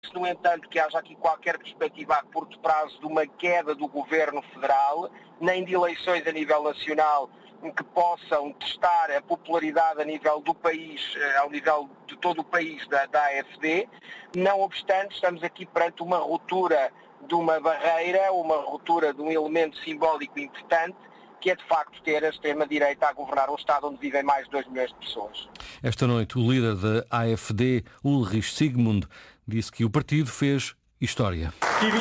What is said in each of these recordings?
No entanto, que haja aqui qualquer perspectiva a curto prazo de uma queda do governo federal, nem de eleições a nível nacional que possam testar a popularidade a nível do país, ao nível de todo o país da AfD. Não obstante, estamos aqui perante uma ruptura de uma barreira, uma ruptura de um elemento simbólico importante, que é de facto ter a extrema-direita a governar um Estado onde vivem mais de 2 milhões de pessoas. Esta noite, o líder da AfD, Ulrich Sigmund, disse que o partido fez história.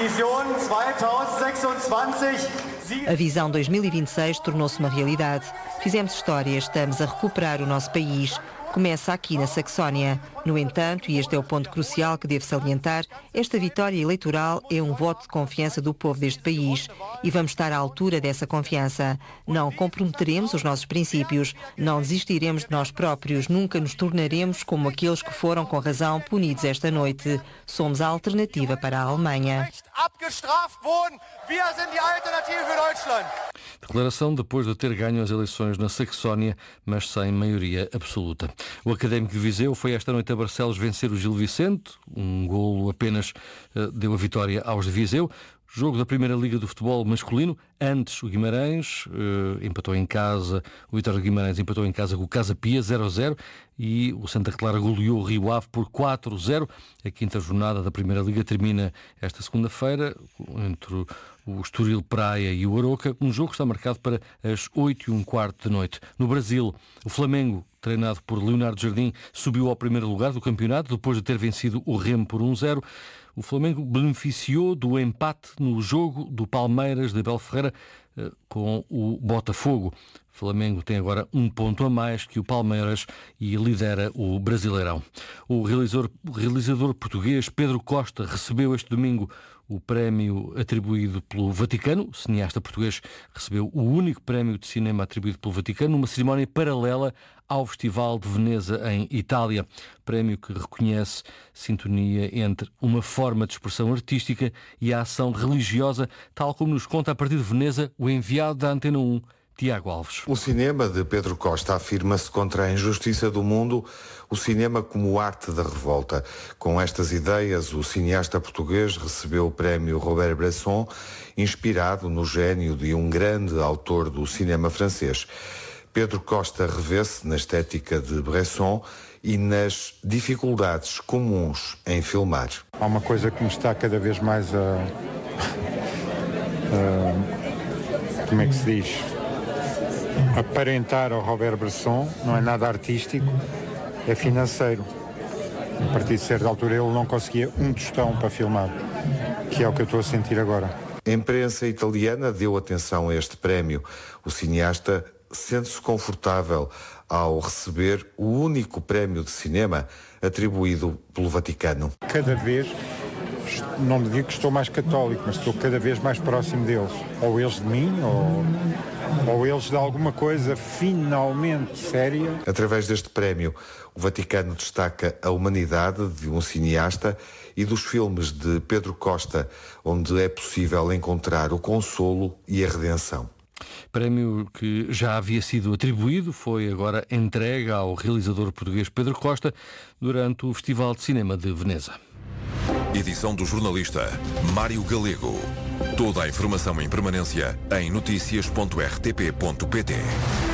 A visão 2026 tornou-se uma realidade. Fizemos história, estamos a recuperar o nosso país. Começa aqui na Saxónia. No entanto, e este é o ponto crucial que devo salientar, esta vitória eleitoral é um voto de confiança do povo deste país e vamos estar à altura dessa confiança. Não comprometeremos os nossos princípios, não desistiremos de nós próprios, nunca nos tornaremos como aqueles que foram com razão punidos esta noite. Somos a alternativa para a Alemanha. Declaração depois de ter ganho as eleições na Saxónia, mas sem maioria absoluta. O Académico de Viseu foi esta noite a Barcelos vencer o Gil Vicente. Um golo apenas deu a vitória aos de Viseu. Jogo da Primeira Liga do Futebol masculino. Antes o Guimarães empatou em casa, o Vitória de Guimarães empatou em casa com o Casa Pia 0-0 e o Santa Clara goleou o Rio Ave por 4-0. A quinta jornada da Primeira Liga termina esta segunda-feira entre o Estoril Praia e o Aroca. Um jogo que está marcado para as 8h15 da noite. No Brasil, o Flamengo, treinado por Leonardo Jardim, subiu ao primeiro lugar do campeonato depois de ter vencido o Remo por 1-0. O Flamengo beneficiou do empate no jogo do Palmeiras de Abel Ferreira com o Botafogo. O Flamengo tem agora um ponto a mais que o Palmeiras e lidera o Brasileirão. O realizador português Pedro Costa recebeu este domingo o prémio atribuído pelo Vaticano. O cineasta português recebeu o único prémio de cinema atribuído pelo Vaticano numa cerimónia paralela ao Festival de Veneza, em Itália. Prémio que reconhece sintonia entre uma forma de expressão artística e a ação religiosa, tal como nos conta a partir de Veneza o enviado da Antena 1, Tiago Alves. O cinema de Pedro Costa afirma-se contra a injustiça do mundo, o cinema como arte da revolta. Com estas ideias, o cineasta português recebeu o prémio Robert Bresson, inspirado no gênio de um grande autor do cinema francês. Pedro Costa revê-se na estética de Bresson e nas dificuldades comuns em filmar. Há uma coisa que me está cada vez mais como é que se diz? Aparentar ao Robert Bresson, não é nada artístico, é financeiro. A partir de certa altura ele não conseguia um tostão para filmar, que é o que eu estou a sentir agora. A imprensa italiana deu atenção a este prémio. O cineasta sente-se confortável ao receber o único prémio de cinema atribuído pelo Vaticano. Cada vez, não me digo que estou mais católico, mas estou cada vez mais próximo deles. Ou eles de mim, ou eles de alguma coisa finalmente séria. Através deste prémio, o Vaticano destaca a humanidade de um cineasta e dos filmes de Pedro Costa, onde é possível encontrar o consolo e a redenção. Prémio que já havia sido atribuído, foi agora entregue ao realizador português Pedro Costa durante o Festival de Cinema de Veneza. Edição do jornalista Mário Galego. Toda a informação em permanência em noticias.rtp.pt.